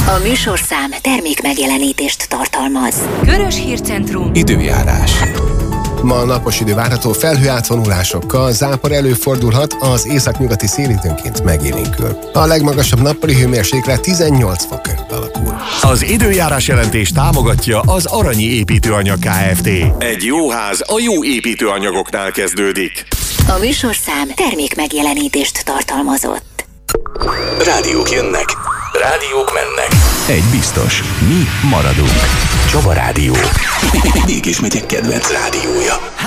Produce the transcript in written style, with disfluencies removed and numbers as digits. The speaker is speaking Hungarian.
A műsorszám termék megjelenítést tartalmaz. Körös Hírcentrum. Időjárás. Ma napos idő várható, felhőátvonulásokkal, zápor előfordulhat, az északnyugati szél időnként megélénkül. A legmagasabb nappali hőmérséklet 18 fok körül alakul. Az időjárás jelentés támogatja az Aranyi Építőanyag Kft. Egy jó ház a jó építőanyagoknál kezdődik. A műsorszám termék megjelenítést tartalmazott. Rádiók jönnek, rádiók mennek. Egy biztos, mi maradunk. Csaba Rádió. Mégis megyek kedvenc rádiója.